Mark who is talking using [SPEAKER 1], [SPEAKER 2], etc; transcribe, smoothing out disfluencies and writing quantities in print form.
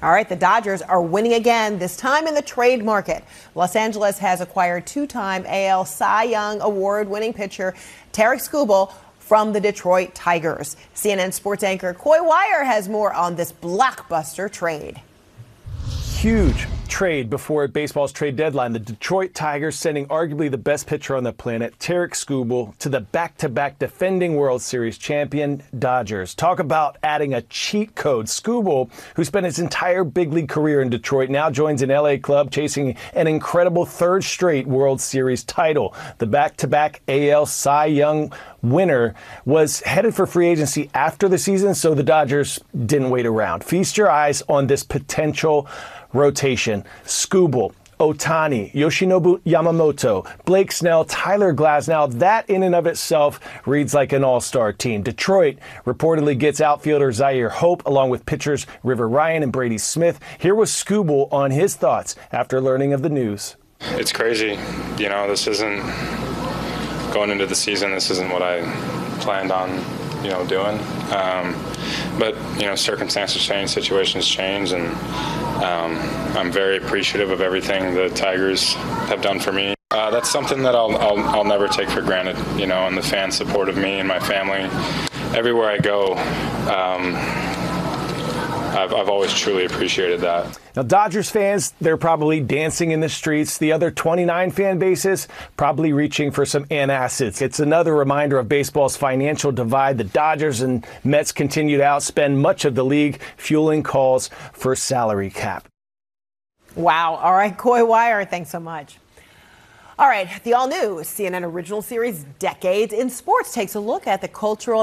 [SPEAKER 1] All right, the Dodgers are winning again, this time in the trade market. Los Angeles has acquired two-time AL Cy Young Award-winning pitcher Tarik Skubal from the Detroit Tigers. CNN sports anchor Coy Wire has more on this blockbuster trade.
[SPEAKER 2] Huge trade before baseball's trade deadline. The Detroit Tigers sending arguably the best pitcher on the planet, Tarik Skubal, to the back-to-back defending World Series champion Dodgers. Talk about adding a cheat code. Skubal, who spent his entire big league career in Detroit, now joins an LA club chasing an incredible third straight World Series title. The back-to-back AL Cy Young winner was headed for free agency after the season, so the Dodgers didn't wait around. Feast your eyes on this potential rotation. Skubal, Ohtani, Yoshinobu Yamamoto, Blake Snell, Tyler Glasnow. That in and of itself reads like an all-star team. Detroit reportedly gets outfielder Zaire Hope along with pitchers River Ryan and Brady Smith. Here was Skubal on his thoughts after learning of the news.
[SPEAKER 3] It's crazy. This isn't going into the season. This isn't what I planned on, doing. But circumstances change, situations change, and I'm very appreciative of everything the Tigers have done for me. That's something that I'll never take for granted, and the fans' support of me and my family. Everywhere I go, I've always truly appreciated that.
[SPEAKER 2] Now, Dodgers fans, they're probably dancing in the streets. The other 29 fan bases probably reaching for some antacids. It's another reminder of baseball's financial divide. The Dodgers and Mets continue to outspend much of the league, fueling calls for salary cap.
[SPEAKER 1] Wow. All right, Coy Wire, thanks so much. All right, the all-new CNN original series Decades in Sports takes a look at the cultural